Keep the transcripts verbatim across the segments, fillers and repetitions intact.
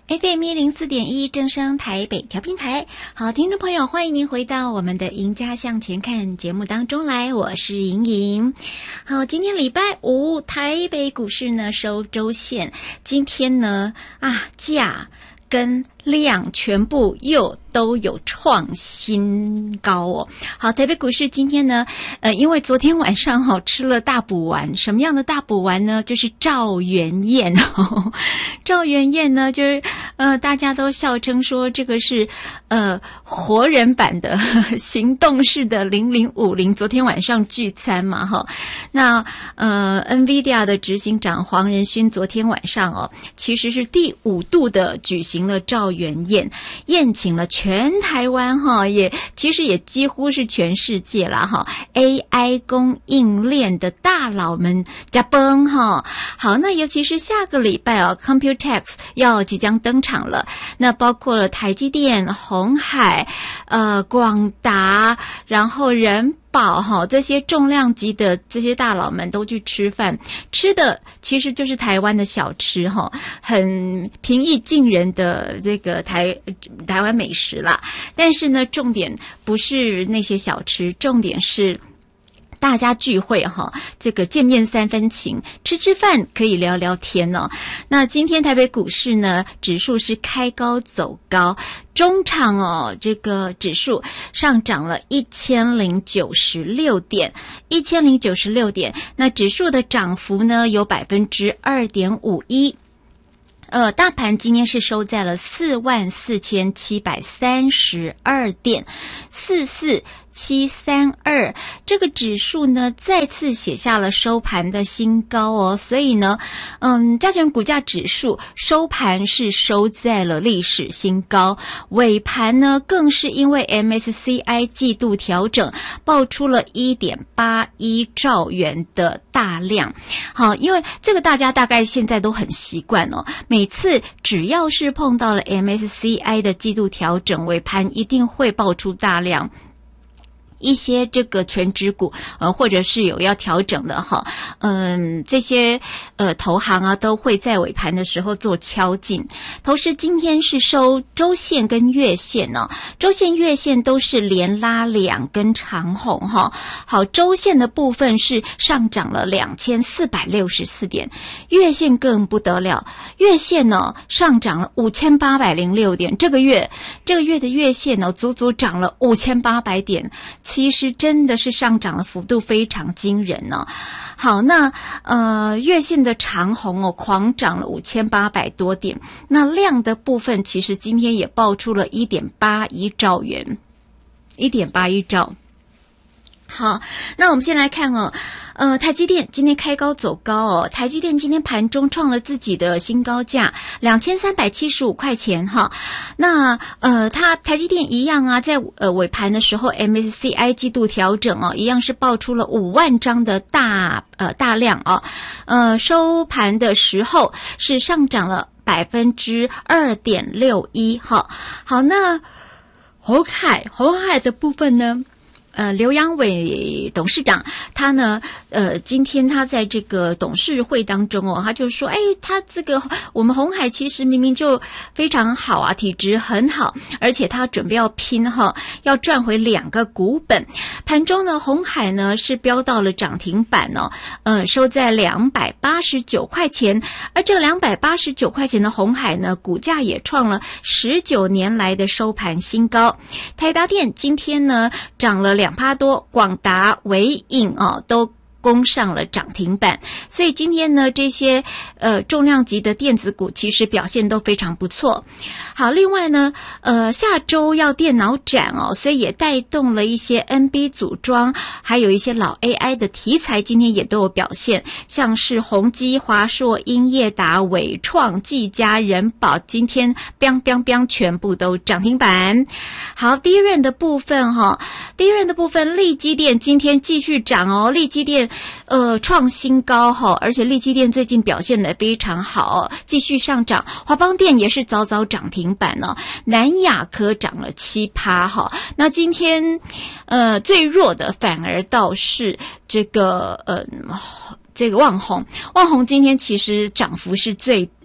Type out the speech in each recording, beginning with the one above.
F M 一零四点一正声台北调频台。好，听众朋友，欢迎您回到我们的赢家向前看节目当中来，我是莹莹。好，今天礼拜五，台北股市呢收周线，今天呢啊价跟量全部又都有创新高哦。好，台北股市今天呢，呃，因为昨天晚上哈、哦、吃了大补丸，什么样的大补丸呢？就是赵元燕哦，赵元燕呢，就是呃，大家都笑称说这个是呃活人版的呵呵行动式的零零五零。昨天晚上聚餐嘛哈，那呃 ，NVIDIA 的执行长黄仁勋昨天晚上哦，其实是第五度的举行了赵元宴，宴请了全台湾哈，也其实也几乎是全世界啦哈 ，A I 供应链的大佬们加崩哈。好，那尤其是下个礼拜哦 ，Computex 要即将登场了，那包括了台积电、鸿海、呃广达，然后人宝哈，这些重量级的这些大佬们都去吃饭，吃的其实就是台湾的小吃哈，很平易近人的这个台台湾美食啦。但是呢，重点不是那些小吃，重点是大家聚会哈，这个见面三分情，吃吃饭可以聊聊天哦。那今天台北股市呢，指数是开高走高，中场哦，这个指数上涨了一千零九十六点，一千零九十六点。那指数的涨幅呢，有百分之二点五一。呃，大盘今天是收在了四万四千七百三十二点，四四七三二，这个指数呢再次写下了收盘的新高哦，所以呢，嗯，加权股价指数收盘是收在了历史新高，尾盘呢更是因为 M S C I 季度调整爆出了 一点八一兆元的大量。好，因为这个大家大概现在都很习惯哦，每次只要是碰到了 M S C I 的季度调整，尾盘一定会爆出大量。一些这个全指股呃或者是有要调整的哈，嗯，这些呃投行啊都会在尾盘的时候做敲进。同时今天是收周线跟月线呢、哦，周线月线都是连拉两根长红哈。好，周线的部分是上涨了两千四百六十四点，月线更不得了，月线呢、哦、上涨了五千八百零六点，这个月这个月的月线呢、哦、足足涨了五千八百点。其实真的是上涨的幅度非常惊人哦。好，那呃月线的长红哦，狂涨了五千八百多点。那量的部分，其实今天也爆出了一点八一兆元，一点八一兆。好，那我们先来看哦，呃，台积电今天开高走高哦，台积电今天盘中创了自己的新高价，两千三百七十五块钱哈。那呃，它台积电一样啊，在呃尾盘的时候 ，M S C I 季度调整哦，一样是爆出了五万张的大呃大量哦，呃，收盘的时候是上涨了百分之二点六一哈。好，那鸿海鸿海的部分呢？呃，刘扬伟董事长，他呢，呃，今天他在这个董事会当中哦，他就说，哎，他这个我们鸿海其实明明就非常好啊，体质很好，而且他准备要拼哈，要赚回两个股本。盘中呢，鸿海呢是飙到了涨停板哦，呃，收在两百八十九块钱，而这个两百八十九块钱的鸿海呢，股价也创了十九年来的收盘新高。台达电今天呢涨了两。两趴多，广达、伟影哦都攻上了涨停板，所以今天呢，这些呃重量级的电子股其实表现都非常不错。好，另外呢，呃，下周要电脑展哦，所以也带动了一些 N B 组装，还有一些老 A I 的题材，今天也都有表现，像是宏基、华硕、英业达、伟创、技嘉、人保，今天 biang biang biang 全部都涨停板。好，第一润的部分哈、哦，第一润的部分，力积电今天继续涨哦，力积电呃创新高哈、哦，而且力积电最近表现得非常好、哦，继续上涨。华邦电也是早早涨停板哦，南亚科涨了七趴哈。那今天呃最弱的反而倒是这个呃这个旺宏，旺宏今天其实涨幅是最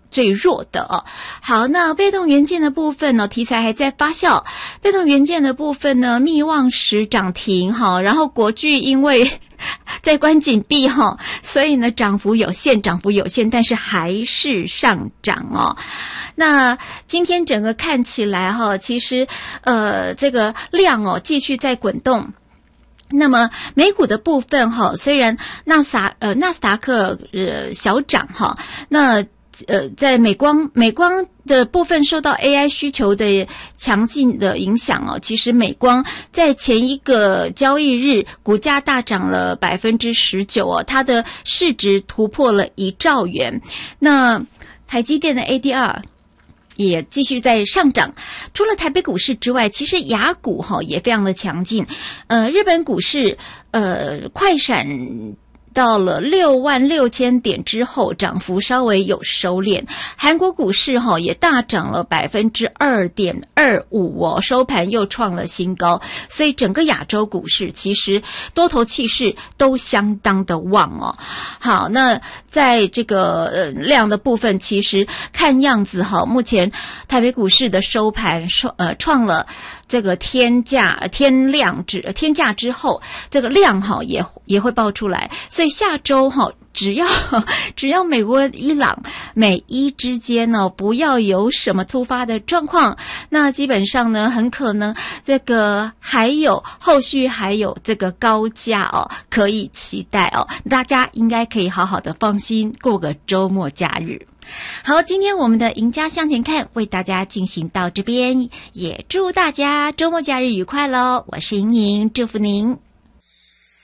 最弱的哦。好，那被动元件的部分呢，题材还在发酵。被动元件的部分呢，密旺时涨停哈，然后国巨因为在关紧闭哈，所以呢涨幅有限，涨幅有限，但是还是上涨哦。那今天整个看起来哈，其实呃这个量哦继续在滚动。那么美股的部分哈，虽然纳斯达呃纳斯达克呃小涨哈，那呃在美光美光的部分受到 A I 需求的强劲的影响哦，其实美光在前一个交易日股价大涨了 百分之十九 哦，它的市值突破了一兆元。那台积电的 A D R也继续在上涨。除了台北股市之外，其实亚股哈也非常的强劲。呃，日本股市呃快闪到了六万六千点之后，涨幅稍微有收敛。韩国股市哈也大涨了百分之二点二五哦，收盘又创了新高。所以整个亚洲股市其实多头气势都相当的旺哦。好，那在这个呃量的部分，其实看样子哈，目前台北股市的收盘创呃创了这个天价天量之天价之后，这个量哈也也会爆出来。所以下周哈，只要只要美国伊朗美伊之间呢不要有什么突发的状况，那基本上呢很可能这个还有后续还有这个高价哦可以期待哦，大家应该可以好好的放心过个周末假日。好，今天我们的赢家向前看为大家进行到这边，也祝大家周末假日愉快咯。我是莹莹，祝福您。